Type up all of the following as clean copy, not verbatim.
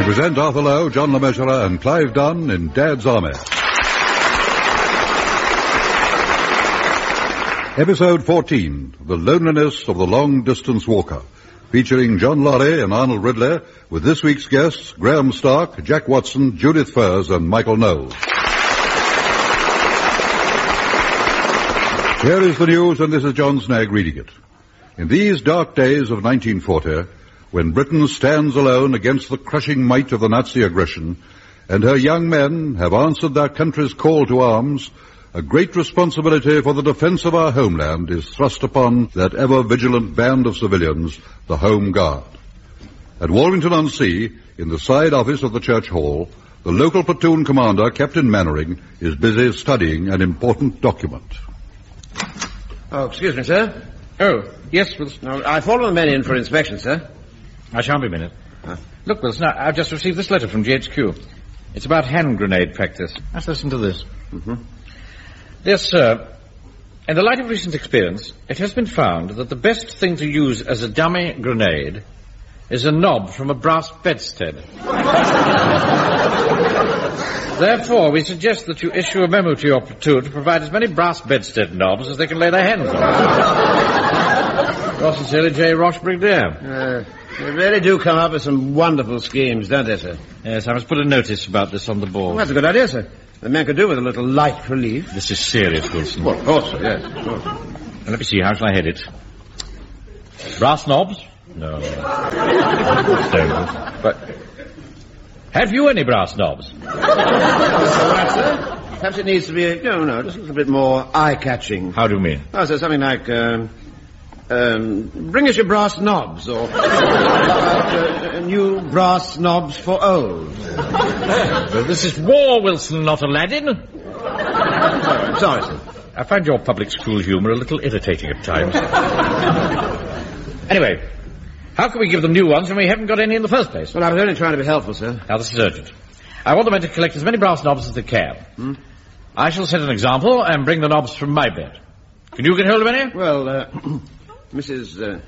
present Arthur Lowe, John Le Mesurier, and Clive Dunn in Dad's Army. Episode 14, The Loneliness of the Long-Distance Walker, featuring John Laurie and Arnold Ridley, with this week's guests, Graham Stark, Jack Watson, Judith Furs, and Michael Knowles. Here is the news, and this is John Snagg reading it. In these dark days of 1940, when Britain stands alone against the crushing might of the Nazi aggression, and her young men have answered their country's call to arms, a great responsibility for the defense of our homeland is thrust upon that ever-vigilant band of civilians, the Home Guard. At Walmington-on-Sea, in the side office of the church hall, the local platoon commander, Captain Mannering, is busy studying an important document. Oh, excuse me, sir. Oh, yes, Wilson. No, I followed the men in for inspection, sir. I shan't be a minute. Look, Wilson, I've just received this letter from GHQ. It's about hand grenade practice. Let's listen to this. Mm-hmm. Dear sir, in the light of recent experience, it has been found that the best thing to use as a dummy grenade is a knob from a brass bedstead. Therefore, we suggest that you issue a memo to your platoon to provide as many brass bedstead knobs as they can lay their hands on. Yours sincerely, J. Roche, Brigadier. They really do come up with some wonderful schemes, don't they, sir? Yes, I must put a notice about this on the board. Well, that's a good idea, sir. The men could do with a little light relief. This is serious, Wilson. Well, of course, sir, yes, of course. Now, let me see, how shall I head it? Brass knobs? No. But have you any brass knobs? All right, sir. Perhaps it needs to be, just a little bit more eye-catching. How do you mean? Oh, sir, something like, bring us your brass knobs, or new brass knobs for old. Well, this is war, Wilson, not Aladdin. Sorry, sir. I find your public school humour a little irritating at times. Anyway, how can we give them new ones when we haven't got any in the first place? Well, I was only trying to be helpful, sir. Now, this is urgent. I want the men to collect as many brass knobs as they can. I shall set an example and bring the knobs from my bed. Can you get hold of any? Well, Mrs.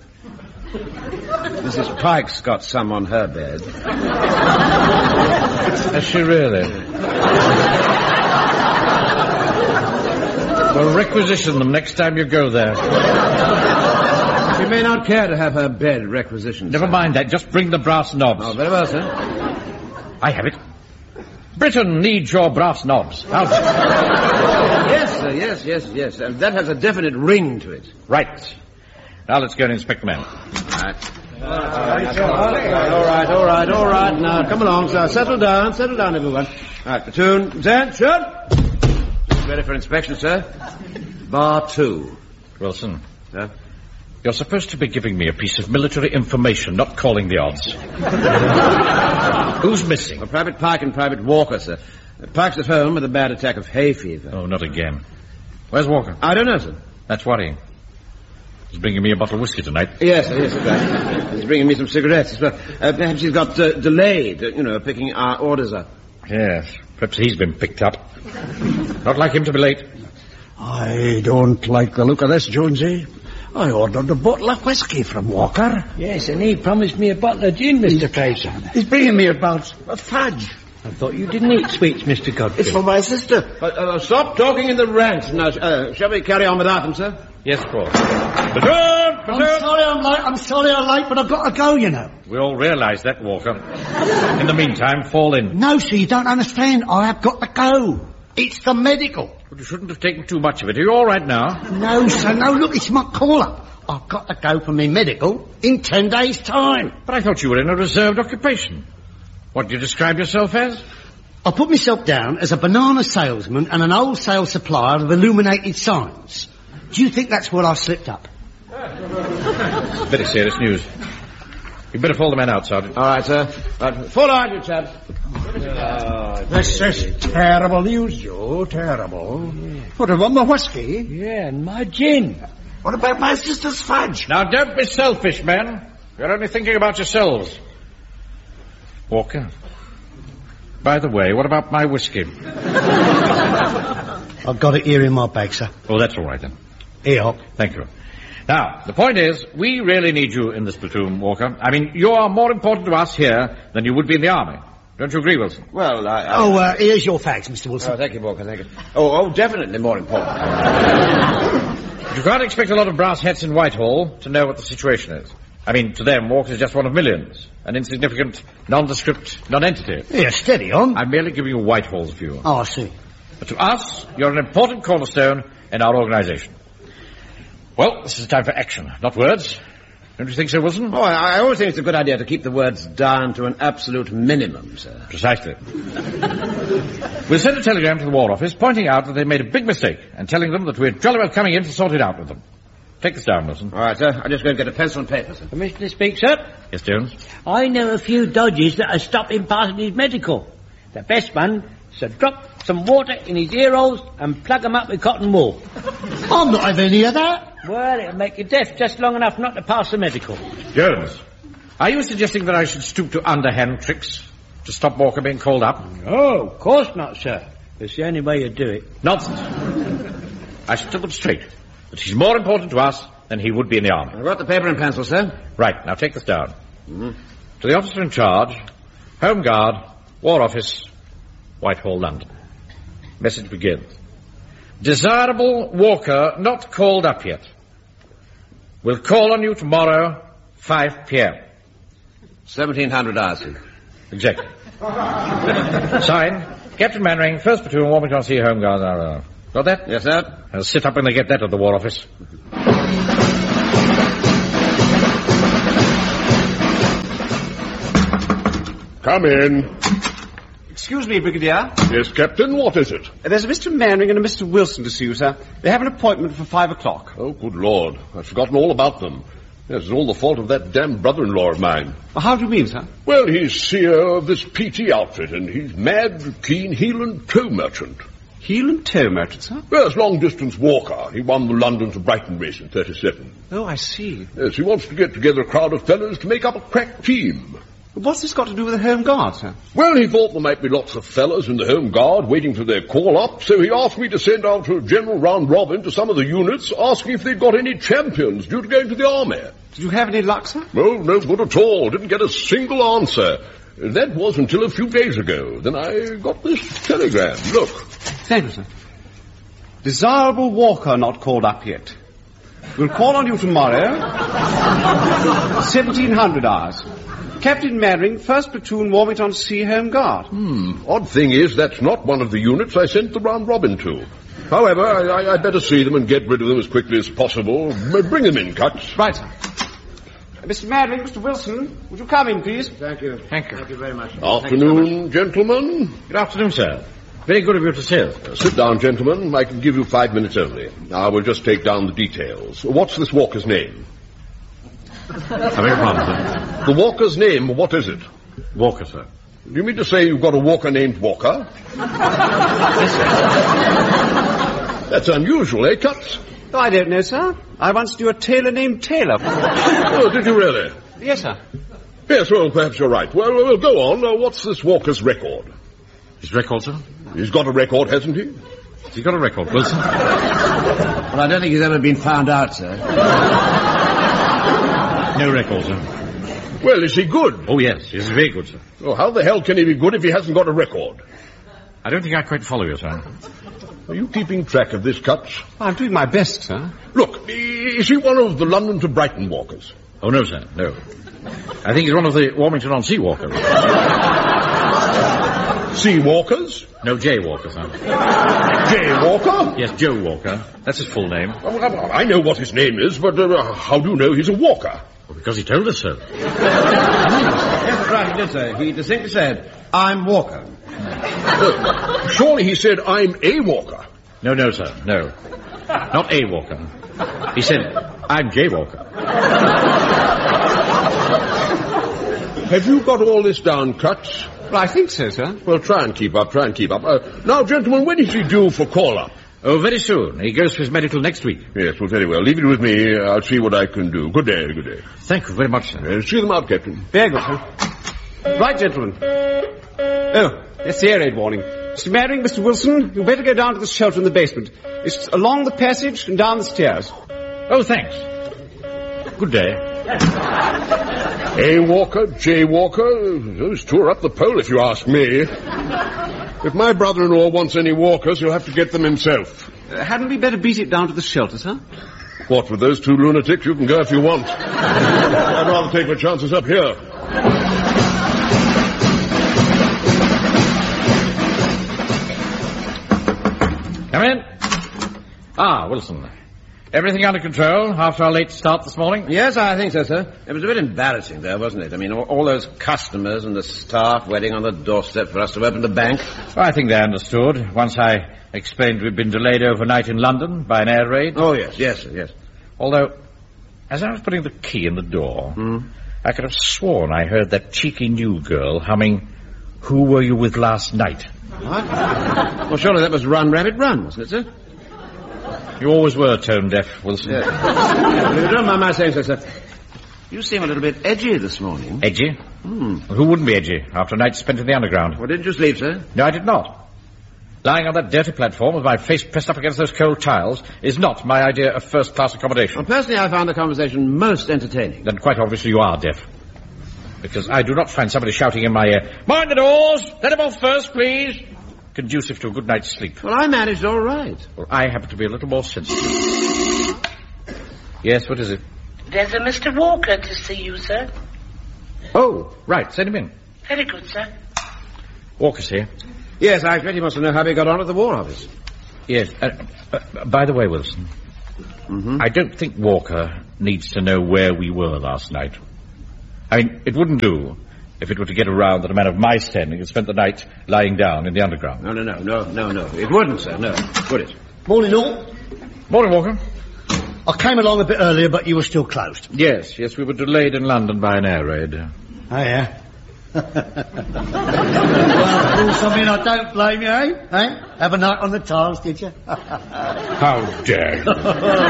Pike's got some on her bed. Has she really? Well, requisition them next time you go there. She may not care to have her bed requisitioned. Never mind that. Just bring the brass knobs. Oh, very well, sir. I have it. Britain needs your brass knobs. Yes, sir, yes. That has a definite ring to it. Right. Now let's go and inspect the men. All right. Now, come along, sir. Settle down, everyone. All right, platoon, attention. Ready for inspection, sir. Bar 2. Wilson. Sir? You're supposed to be giving me a piece of military information, not calling the odds. Who's missing? Well, Private Pike and Private Walker, sir. Pike's at home with a bad attack of hay fever. Oh, not again. Where's Walker? I don't know, sir. That's worrying. He's bringing me a bottle of whiskey tonight. Yes, sir. He's bringing me some cigarettes as well. Perhaps he's got delayed, picking our orders up. Yes, perhaps he's been picked up. Not like him to be late. I don't like the look of this, Jonesy. I ordered a bottle of whiskey from Walker. Yes, and he promised me a bottle of gin, Mr. Fraser. He's bringing me about fudge. I thought you didn't eat sweets, Mr. Godfrey. It's for my sister. Stop talking in the ranks. Now, shall we carry on with that, sir? Yes, of course. Platoon! I'm sorry I'm late, but I've got to go, you know. We all realise that, Walker. In the meantime, fall in. No, sir, you don't understand. I have got to go. It's the medical. But you shouldn't have taken too much of it. Are you all right now? No, sir, no, look, it's my call-up. I've got to go for my medical in 10 days' time. But I thought you were in a reserved occupation. What do you describe yourself as? I put myself down as a banana salesman and an wholesale supplier of illuminated signs. Do you think that's where I slipped up? Very serious news. You'd better fall the men out, Sergeant. All right, sir. Fall out, you chaps. This is terrible news, Joe, terrible. What about my whiskey? Yeah, and my gin. What about my sister's fudge? Now, don't be selfish, men. You're only thinking about yourselves. Walker, by the way, what about my whiskey? I've got it here in my bag, sir. Oh, that's all right, then. Here. Thank you. Now, the point is, we really need you in this platoon, Walker. I mean, you are more important to us here than you would be in the army. Don't you agree, Wilson? Well, I... here's your fax, Mr. Wilson. Oh, thank you, Walker, thank you. Oh, definitely more important. But you can't expect a lot of brass hats in Whitehall to know what the situation is. I mean, to them, Walker's just one of millions. An insignificant, nondescript non-entity. Yeah, steady on. I'm merely giving you Whitehall's view. Oh, I see. But to us, you're an important cornerstone in our organisation. Well, this is time for action, not words. Don't you think so, Wilson? Oh, I always think it's a good idea to keep the words down to an absolute minimum, sir. Precisely. We'll send a telegram to the War Office pointing out that they made a big mistake and telling them that we're jolly well coming in to sort it out with them. Take this down, Wilson. All right, sir. I'm just going to get a pencil and paper, sir. Permission to speak, sir? Yes, Jones? I know a few dodges that are stopping passing his medical. The best one is to drop some water in his ear holes and plug them up with cotton wool. I'm not having any of that. Well, it'll make you deaf just long enough not to pass the medical. Jones, are you suggesting that I should stoop to underhand tricks to stop Walker being called up? No, of course not, sir. It's the only way you do it. Nonsense. I should tell them straight that he's more important to us than he would be in the army. I've got the paper and pencil, sir. Right, now take this down. To the officer in charge, Home Guard, War Office, Whitehall, London. Message begins. Desirable Walker not called up yet. We'll call on you tomorrow, 5 p.m. 1700 hours, sir. Exactly. Signed, Captain Mannering, 1st Platoon, Warmington Sea Home Guard. Got that? Yes, sir. I'll sit up when they get that at the War Office. Come in. Excuse me, Brigadier. Yes, Captain, what is it? There's a Mr. Mannering and a Mr. Wilson to see you, sir. They have an appointment for 5 o'clock. Oh, good Lord. I've forgotten all about them. Yes, it's all the fault of that damn brother-in-law of mine. Well, how do you mean, sir? Well, he's CEO of this PT outfit, and he's mad, keen heel and toe merchant. Heel and toe merchant, sir? Yes, long-distance walker. He won the London to Brighton race in 37. Oh, I see. Yes, he wants to get together a crowd of fellows to make up a crack team. What's this got to do with the Home Guard, sir? Well, he thought there might be lots of fellas in the Home Guard waiting for their call-up, so he asked me to send out a general round-robin to some of the units, asking if they'd got any champions due to go into the army. Did you have any luck, sir? No good at all. Didn't get a single answer. That was until a few days ago. Then I got this telegram. Look. Thank you, sir. Desirable Walker not called up yet. We'll call on you tomorrow. 1700 hours. Captain Mannering, 1st Platoon, Warmington Sea Home Guard. Odd thing is, that's not one of the units I sent the round-robin to. However, I'd better see them and get rid of them as quickly as possible. Bring them in, Cutts. Right, sir. Mr. Mannering, Mr. Wilson, would you come in, please? Thank you. Thank you. Thank you very much. Afternoon, gentlemen. Good afternoon, sir. Very good of you to see us. Sit down, gentlemen. I can give you 5 minutes only. I will just take down the details. What's this walker's name? I beg your pardon, sir. The walker's name, what is it? Walker, sir. Do you mean to say you've got a walker named Walker? Yes, sir. That's unusual, eh, Cutts? Oh, I don't know, sir. I once knew a tailor named Taylor. Oh, did you really? Yes, sir. Yes, well, perhaps you're right. Well, we'll go on. What's this walker's record? His record, sir? He's got a record, hasn't he? He's got a record, Wilson. Well, I don't think he's ever been found out, sir. No record, sir. Well, is he good? Oh, yes. He's very good, sir. Oh, how the hell can he be good if he hasn't got a record? I don't think I quite follow you, sir. Are you keeping track of this, Cutts? I'm doing my best, sir. Look, is he one of the London to Brighton walkers? Oh, no, sir. No. I think he's one of the Warmington-on-Sea walkers. Sea walkers? No, J. Walker, sir. J. Walker? Yes, Joe Walker. That's his full name. I know what his name is, but how do you know he's a walker? Well, because he told us so. Yes, that's right, he did, sir. He distinctly said, I'm Walker. Surely he said, I'm a walker. No, sir. No. Not a Walker. He said, I'm J. Walker. Have you got all this down, Cutts? Well, I think so, sir. Well, try and keep up. Now, gentlemen, when is he due for call-up? Oh, very soon. He goes for his medical next week. Yes, well, very well. Leave it with me. I'll see what I can do. Good day, good day. Thank you very much, sir. See them out, Captain. Very good, sir. Right, gentlemen. Oh, that's the air raid warning. Mr. Mannering, Mr. Wilson, you'd better go down to the shelter in the basement. It's along the passage and down the stairs. Oh, thanks. Good day. A. Walker, J. Walker, those two are up the pole if you ask me. If my brother-in-law wants any walkers, he'll have to get them himself. Hadn't we better beat it down to the shelter, sir? What, with those two lunatics? You can go if you want. I'd rather take my chances up here. Come in. Ah, Wilson. Everything under control after our late start this morning? Yes, I think so, sir. It was a bit embarrassing, though, wasn't it? I mean, all those customers and the staff waiting on the doorstep for us to open the bank. Well, I think they understood once I explained we'd been delayed overnight in London by an air raid. Oh, yes. Although, as I was putting the key in the door, I could have sworn I heard that cheeky new girl humming, "Who were you with last night?" What? Well, surely that was Run, Rabbit, Run, wasn't it, sir? You always were tone-deaf, Wilson. Yes. If you don't mind my saying so, sir, you seem a little bit edgy this morning. Edgy? Well, who wouldn't be edgy after a night spent in the underground? Well, didn't you sleep, sir? No, I did not. Lying on that dirty platform with my face pressed up against those cold tiles is not my idea of first-class accommodation. Well, personally, I found the conversation most entertaining. Then quite obviously you are deaf. Because I do not find somebody shouting in my ear, "Mind the doors! Let him off first, please!" conducive to a good night's sleep. Well, I managed all right. Well, I happen to be a little more sensitive. Yes, what is it? There's a Mr. Walker to see you, sir. Oh, right, send him in. Very good, sir. Walker's here. Yes, I expect he wants to know how we got on at the War Office. Yes, by the way, Wilson, I don't think Walker needs to know where we were last night. I mean, it wouldn't do if it were to get around that a man of my standing had spent the night lying down in the underground. No. It wouldn't, sir, no. Would it? Morning, all. Morning, Walker. I came along a bit earlier, but you were still closed. Yes, we were delayed in London by an air raid. Oh, yeah? Well, of course, I mean, I don't blame you, eh? Have a night on the tiles, did you? How dare you?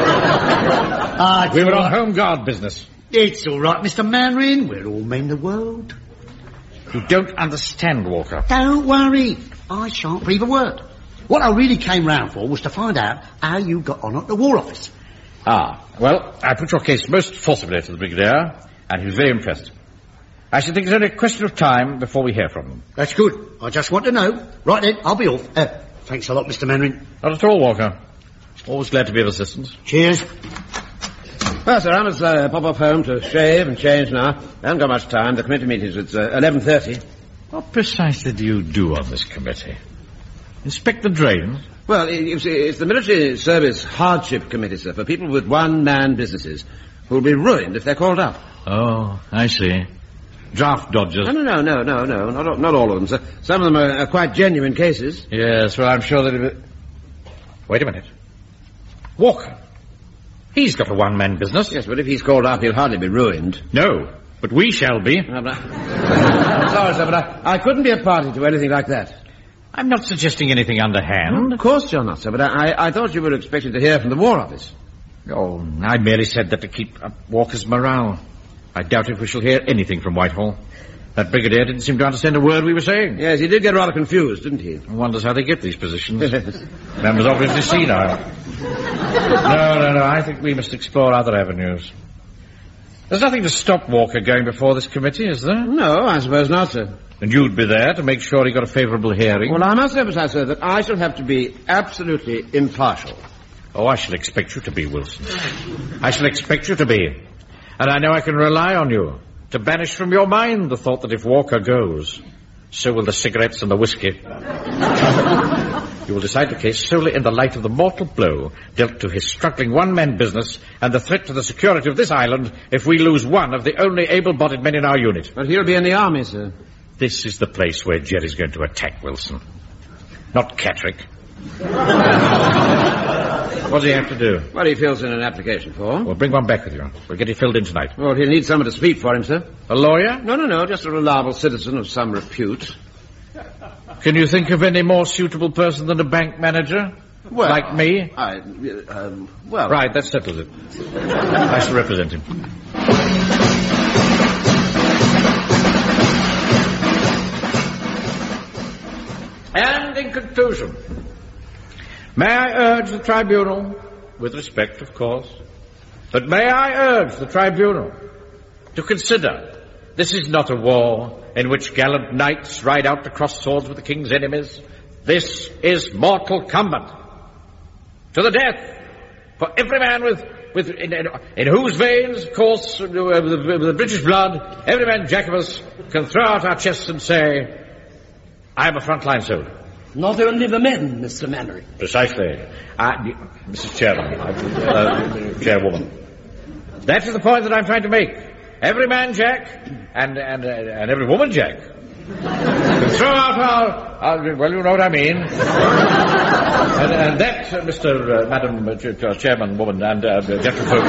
We were on home guard business. It's all right, Mr. Mandarin. We're all men of the world. You don't understand, Walker. Don't worry. I shan't breathe a word. What I really came round for was to find out how you got on at the War Office. Ah, well, I put your case most forcibly to the Brigadier, and he was very impressed. I should think it's only a question of time before we hear from him. That's good. I just want to know. Right then, I'll be off. Thanks a lot, Mr. Mandarin. Not at all, Walker. Always glad to be of assistance. Cheers. Well, sir, I must pop off home to shave and change now. I haven't got much time. The committee meeting's at 11:30. What precisely do you do on this committee? Inspect the drains? Well, you see, it's the Military Service Hardship Committee, sir, for people with one-man businesses who'll be ruined if they're called up. Oh, I see. Draft dodgers. No, not all of them, sir. Some of them are quite genuine cases. Yes, well, I'm sure that... Wait a minute. Walker. He's got a one-man business. Yes, but if he's called up, he'll hardly be ruined. No, but we shall be. I'm sorry, sir, but I couldn't be a party to anything like that. I'm not suggesting anything underhand. Of course you're not, sir, but I thought you were expected to hear from the War Office. Oh, I merely said that to keep up Walker's morale. I doubt if we shall hear anything from Whitehall. That brigadier didn't seem to understand a word we were saying. Yes, he did get rather confused, didn't he? One wonders how they get these positions. Man was obviously senile. No, I think we must explore other avenues. There's nothing to stop Walker going before this committee, is there? No, I suppose not, sir. And you'd be there to make sure he got a favourable hearing? Well, I must emphasize, sir, that I shall have to be absolutely impartial. Oh, I shall expect you to be, Wilson. I shall expect you to be. And I know I can rely on you to banish from your mind the thought that if Walker goes, so will the cigarettes and the whiskey. You will decide the case solely in the light of the mortal blow dealt to his struggling one-man business and the threat to the security of this island if we lose one of the only able-bodied men in our unit. But he'll be in the army, sir. This is the place where Jerry's going to attack Wilson. Not Catterick. What does he have to do? Well, he fills in an application form. Well, bring one back with you. We'll get it filled in tonight. Well, he'll need someone to speak for him, sir. A lawyer? No, just a reliable citizen of some repute. Can you think of any more suitable person than a bank manager? Well, like me? Well... Right, that settles it. I shall represent him. And in conclusion, may I urge the tribunal, with respect, of course, but may I urge the tribunal to consider this is not a war in which gallant knights ride out to cross swords with the king's enemies. This is mortal combat. To the death, for every man in whose veins course the British blood, every man Jack of us can throw out our chests and say, I am a frontline soldier. Not only the men, Mr. Mannering. Precisely. Mrs. Chairman, Chairwoman. That is the point that I'm trying to make. Every man Jack and every woman Jack can throw out our well, you know what I mean. and that, Madam Chairman, woman, and gentlefolk,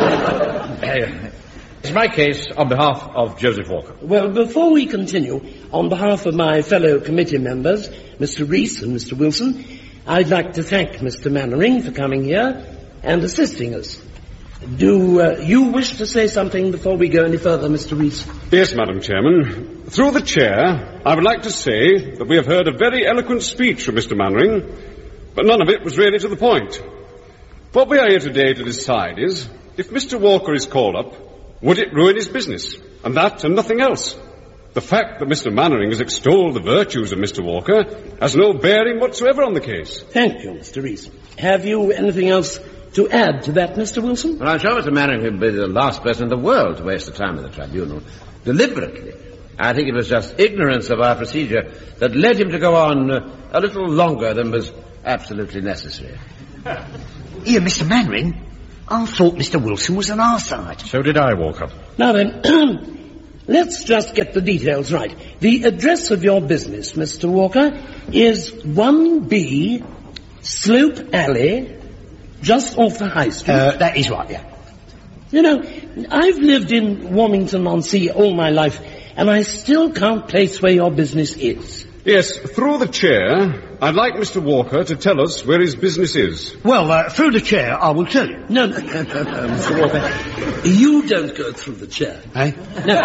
is my case on behalf of Joseph Walker. Well, before we continue, on behalf of my fellow committee members, Mr. Rees and Mr. Wilson, I'd like to thank Mr. Mannering for coming here and assisting us. Do you wish to say something before we go any further, Mr. Rees? Yes, Madam Chairman. Through the chair, I would like to say that we have heard a very eloquent speech from Mr. Mannering, but none of it was really to the point. What we are here today to decide is, if Mr. Walker is called up, would it ruin his business? And that and nothing else. The fact that Mr. Mannering has extolled the virtues of Mr. Walker has no bearing whatsoever on the case. Thank you, Mr. Rees. Have you anything else to add to that, Mr. Wilson? Well, I'm sure Mr. Mannering would be the last person in the world to waste the time of the tribunal. Deliberately. I think it was just ignorance of our procedure that led him to go on a little longer than was absolutely necessary. Here, Mr. Mannering, I thought Mr. Wilson was on our side. So did I, Walker. Now then, let's just get the details right. The address of your business, Mr. Walker, is 1B Slope Alley, just off the High Street. That is right, yeah. You know, I've lived in Warmington-on-Sea all my life, and I still can't place where your business is. Yes, through the chair, I'd like Mr. Walker to tell us where his business is. Well, through the chair, I will tell you. No, Mr. Walker. You don't go through the chair. Eh? No.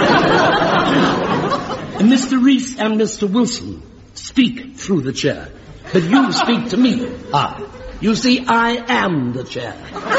Mr. Rees and Mr. Wilson speak through the chair, but you speak to me. You see, I am the chair.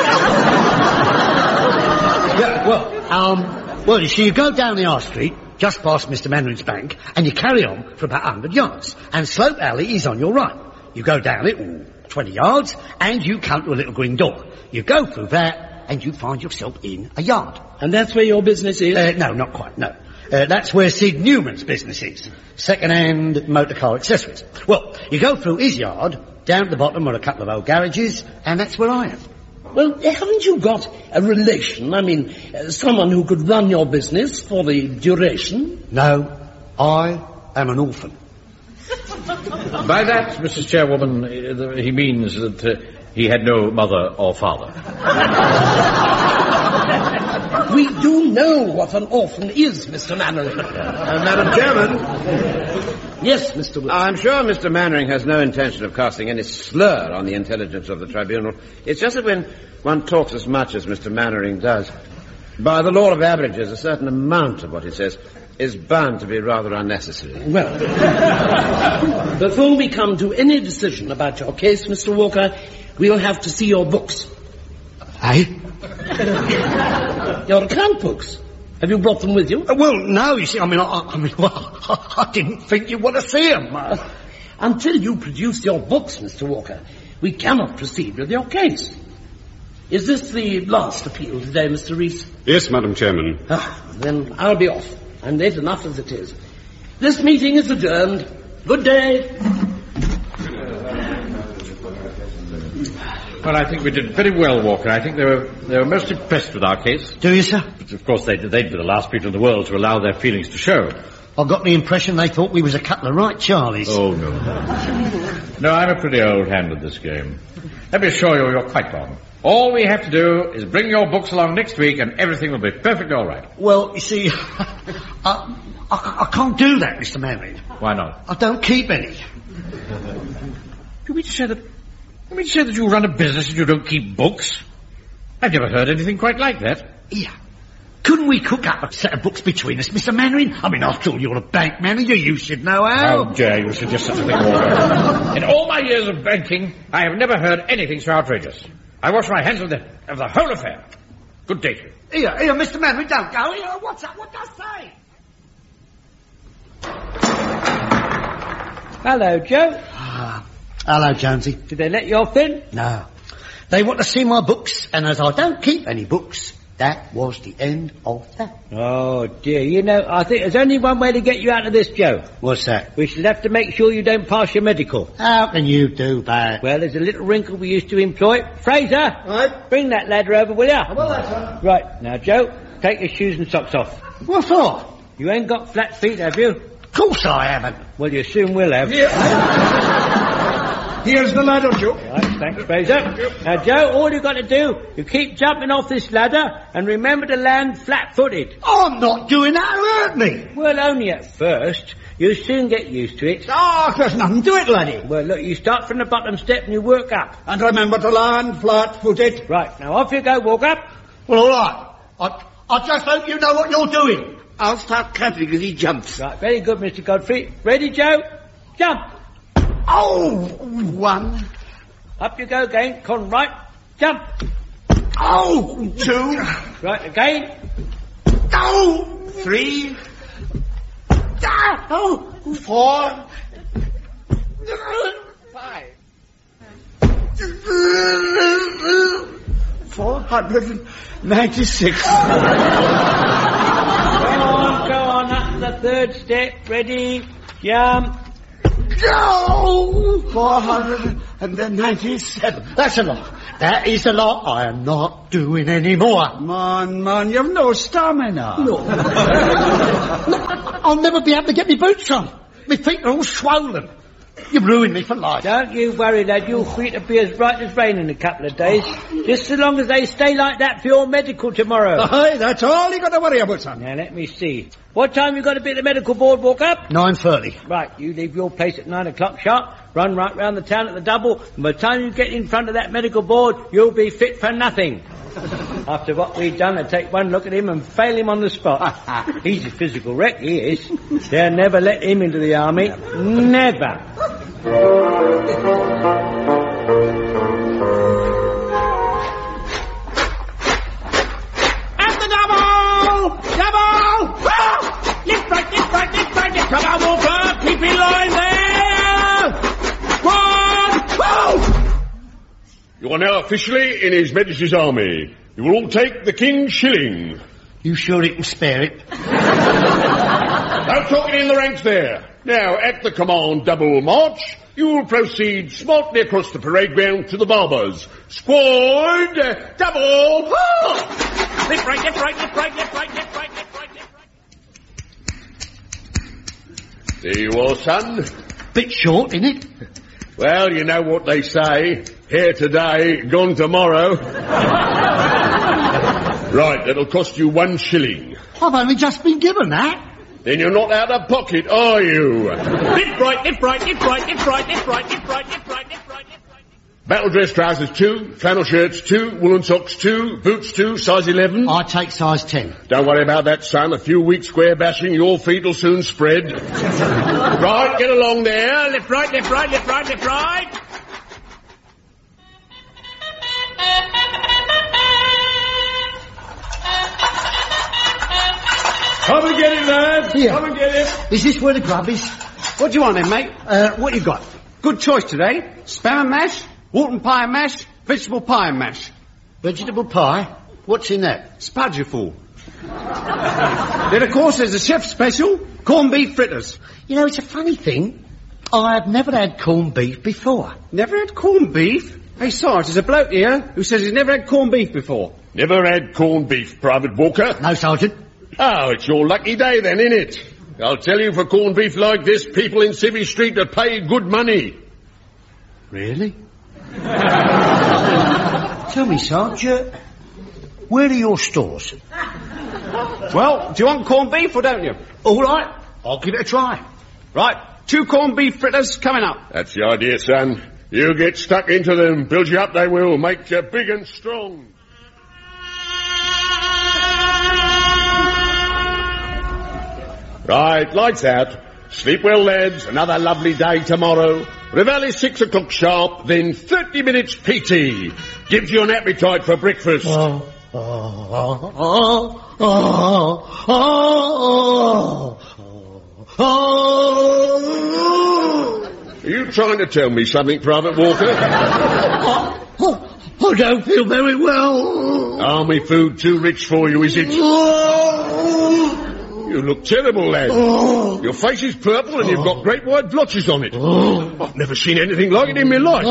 Well, you see, you go down the High Street, just past Mr. Mannering's bank, and you carry on for about 100 yards. And Slope Alley is on your right. You go down it 20 yards, and you come to a little green door. You go through that, and you find yourself in a yard. And that's where your business is? No, not quite, no. That's where Sid Newman's business is. Second-hand motor car accessories. Well, you go through his yard, down at the bottom are a couple of old garages, and that's where I am. Well, haven't you got a relation? I mean, someone who could run your business for the duration? No, I am an orphan. By that, Mrs. Chairwoman, he means that he had no mother or father. We do know what an orphan is, Mr. Mannering. Madam Chairman. Yes, Mr. Wilson. I'm sure Mr. Mannering has no intention of casting any slur on the intelligence of the tribunal. It's just that when one talks as much as Mr. Mannering does, by the law of averages, a certain amount of what he says is bound to be rather unnecessary. Well, before we come to any decision about your case, Mr. Walker, we'll have to see your books. Eh? Your account books. Have you brought them with you? Well, no, you see, I didn't think you'd want to see them. Until you produce your books, Mr. Walker, we cannot proceed with your case. Is this the last appeal today, Mr. Rees? Yes, Madam Chairman. Then I'll be off. I'm late enough as it is. This meeting is adjourned. Good day. Well, I think we did very well, Walker. I think they were most impressed with our case. Do you, sir? But of course, they'd be the last people in the world to allow their feelings to show. I got the impression they thought we was a couple of right Charlies. Oh, no. No, I'm a pretty old hand at this game. Let me assure you, you're quite wrong. All we have to do is bring your books along next week and everything will be perfectly all right. Well, you see, I can't do that, Mr. Mannering. Why not? I don't keep any. You mean to say that you run a business and you don't keep books? I've never heard anything quite like that. Yeah. Couldn't we cook up a set of books between us, Mr. Mannering? I mean, after all, you're a bank manager. You should know how. How dare you suggest such a thing, Walker? In all my years of banking, I have never heard anything so outrageous. I wash my hands of the whole affair. Good day. Here, Mr. Mannering, don't go. Here, what's up? What does I say? Hello, Joe. Hello, Jonesy. Did they let you off then? No. They want to see my books, and as I don't keep any books, that was the end of that. Oh, dear. You know, I think there's only one way to get you out of this, Joe. What's that? We should have to make sure you don't pass your medical. How can you do that? Well, there's a little wrinkle we used to employ. Fraser! Right. Bring that ladder over, will ya? Well, that's sir. Right. Now, Joe, take your shoes and socks off. What for? You ain't got flat feet, have you? Of course I haven't. Well, you soon will have. Here's the ladder, Joe. Right, thanks, Fraser. Now, Joe, all you've got to do, you keep jumping off this ladder and remember to land flat-footed. I'm not doing that to hurt me. Well, only at first. You'll soon get used to it. Oh, there's nothing to it, laddie. Well, look, you start from the bottom step and you work up. And remember to land flat-footed. Right, now off you go, walk up. Well, all right. I just hope you know what you're doing. I'll start clapping as he jumps. Right, very good, Mr. Godfrey. Ready, Joe? Jump. Oh, one. Up you go again. Come right. Jump. Oh, two. Right, again. Oh, Three. oh, four. 5. 496. Go on, up the third step. Ready, jump. Go! 497. That's a lot. That is a lot. I am not doing any more. Man, you've no stamina. No. I'll never be able to get my boots on. My feet are all swollen. You've ruined me for life. Don't you worry, lad. Your feet will be as bright as rain in a couple of days. Just as long as they stay like that for your medical tomorrow. Aye, that's all you got to worry about, son. Now, let me see. What time you got to be at the medical board, walk up? 9:30. Right, you leave your place at 9 o'clock sharp, run right round the town at the double, and by the time you get in front of that medical board, you'll be fit for nothing. After what we've done, they take one look at him and fail him on the spot. He's a physical wreck, he is. They'll never let him into the army. Never. At the double! Double! Ah! Lift right, lift right, lift right, lift right. Come on, Walker! Keep in line there! One! Whoa! You are now officially in His Majesty's Army. You will all take the King's shilling. You sure you can spare it? No talking in the ranks there. Now, at the command double march, you will proceed smartly across the parade ground to the barbers. Squad double march! Lift right, lift right, lift right, lift right, lift right, lift right, lift right. There you are, son. Bit short, isn't it? Well, you know what they say. Here today, gone tomorrow. Right, that'll cost you 1 shilling. I've only just been given that. Then you're not out of pocket, are you? Lift right, lift right, lift right, lift right, lift right, lift right, lift right, lift right, lift right. Battle dress trousers 2, flannel shirts 2, woolen socks 2, boots 2, size 11. I take size 10. Don't worry about that, son. A few weeks square bashing, your feet will soon spread. Right, get along there. Lift right, lift right, lift right, lift right. Come and get it, lad. Here. Come and get it. Is this where the grub is? What do you want then, mate? What you got? Good choice today. Spam and mash, Wharton pie and mash, vegetable pie and mash. Vegetable pie? What's in that? Spudgerful. Then, of course, there's a chef's special, corned beef fritters. You know, it's a funny thing. I have never had corned beef before. Never had corned beef? Hey, Sarge, there's a bloke here who says he's never had corned beef before. Never had corned beef, Private Walker. No, Sergeant. Oh, it's your lucky day then, innit? I'll tell you, for corned beef like this, people in Civvy Street are paid good money. Really? Tell me, Sergeant, where are your stores? Well, do you want corned beef or don't you? All right, I'll give it a try. Right, 2 corned beef fritters coming up. That's the idea, son. You get stuck into them, build you up they will, make you big and strong. Right, lights out. Sleep well, lads. Another lovely day tomorrow. Revel is 6 o'clock sharp, then 30 minutes PT. Gives you an appetite for breakfast. Oh, Are you trying to tell me something, Private Walker? I don't feel very well. Army food too rich for you, is it? You look terrible, lad. Your face is purple and you've got great white blotches on it. I've never seen anything like it in my life.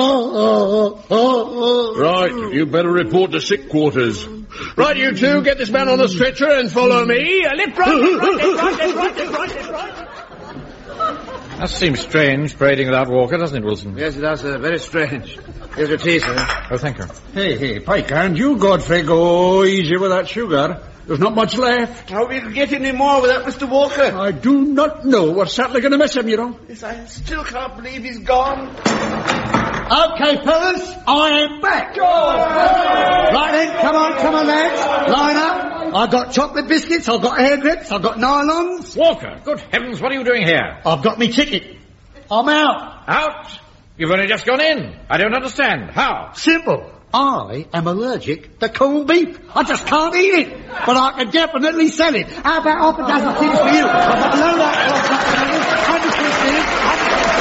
Right, you better report to sick quarters. Right, you two, get this man on the stretcher and follow me. Lift right, lift right, lift right, lift right, lift right, lift right. That seems strange, parading without Walker, doesn't it, Wilson? Yes, it does, sir. Very strange. Here's your tea, sir. Oh, thank you. Hey, Pike, and you, Godfrey, go easy with that sugar. There's not much left. How we can get any more without Mr. Walker? I do not know. We're certainly going to miss him, you know. Yes, I still can't believe he's gone. Okay, fellas, I am back. Right then, come on, lads. Line up. I've got chocolate biscuits, I've got hair grips, I've got nylons. Walker, good heavens, what are you doing here? I've got me ticket. I'm out. Out? You've only just gone in. I don't understand. How? Simple. I am allergic to corned beef. I just can't eat it. But I can definitely sell it. How about half a dozen things for you? I've got a load of